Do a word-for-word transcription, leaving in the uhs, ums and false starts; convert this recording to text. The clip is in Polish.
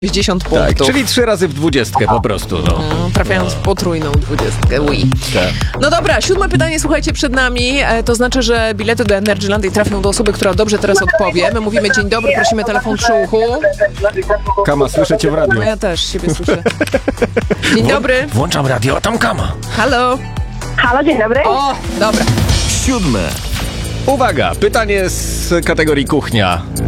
sześćdziesiąt Tak, punktów. czyli trzy razy w dwudziestkę po prostu, no. No, trafiając w potrójną dwudziestkę, oui. Tak. No dobra, siódme pytanie, słuchajcie, przed nami. E, to znaczy, że bilety do Energylandii trafią do osoby, która dobrze teraz odpowie. My mówimy dzień dobry, prosimy telefon przy uchu. Kama, słyszę cię w radiu. No ja też siebie słyszę. Dzień dobry. Włączam radio, a tam Kama. Halo. Halo, dzień dobry. O, dobra. Siódme. Uwaga, pytanie z kategorii kuchnia.